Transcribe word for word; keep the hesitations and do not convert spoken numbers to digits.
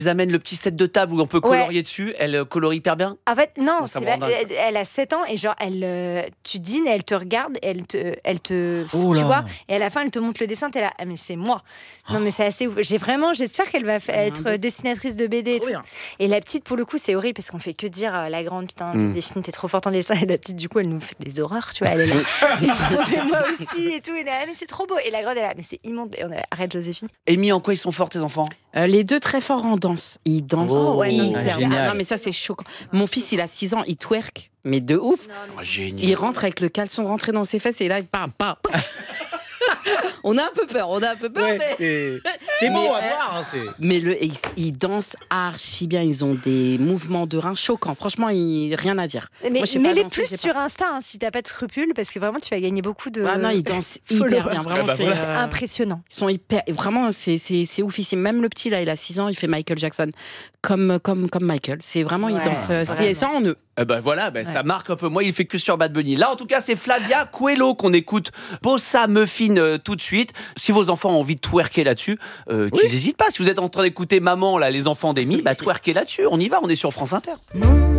Ils amènent le petit set de table où on peut colorier Ouais. dessus. Elle euh, colorie hyper bien. En fait, non, Moi, ça c'est me rend pas- dingue. elle, elle a sept ans et genre, elle, euh, tu dînes, elle te regarde, elle te, elle te, Oh tu là. vois, et à la fin, elle te montre le dessin, t'es là, ah, mais c'est moi. Non, mais c'est assez ouf. J'ai vraiment, j'espère qu'elle va fa- être euh, dessinatrice de B D et Trop tout. bien. Et la petite, pour le coup, c'est horrible parce qu'on fait que dire euh, la grande, putain, Mm. Joséphine, t'es trop forte en dessin. Et la petite, du coup, elle nous fait des horreurs, tu vois. Elle est là, mais moi aussi et tout. Et elle est là, mais c'est trop beau. Et la grande, elle est là, mais c'est immonde. Et on est là, arrête, Joséphine. Amy, en quoi ils sont forts tes enfants? Euh, les deux très forts en danse. Ils dansent Oh, ouais, non, mais hyper c'est- bien. génial. Ah, non, mais ça, c'est choquant. Mon fils, il a six ans, il twerk, mais de ouf. Ah, génial. Il rentre avec le caleçon rentré dans ses fesses et là, il part, part. On a un peu peur, on a un peu peur, Ouais, mais... c'est c'est beau Mais, à euh, voir. Hein, c'est... Mais le, ils, ils dansent archi bien, ils ont des mouvements de reins choquants. Franchement, il, rien à dire. Mais Moi, je sais mets pas les danser, plus je sais sur Insta hein, si t'as pas de scrupules parce que vraiment tu vas gagner beaucoup de. Ah non, ils dansent followers. hyper bien. Vraiment, Ah bah c'est, voilà. C'est euh, impressionnant. Ils sont hyper. Vraiment, c'est, c'est, c'est oufissime. Même le petit, là, il a six ans, il fait Michael Jackson. Comme, comme, comme Michael. C'est vraiment, Ouais, il danse. euh, C'est vraiment. ça en eux. Eh ben voilà, ben ça marque un peu. Moi, il fait que sur Bad Bunny. Là, en tout cas, c'est Flavia Coelho qu'on écoute. Bossa Muffin euh, tout de suite. Si vos enfants ont envie de twerker là-dessus, euh, qu'ils n'hésitent pas. Si vous êtes en train d'écouter Maman, là, les enfants d'Amy, bah twerker là-dessus. On y va, on est sur France Inter. Non.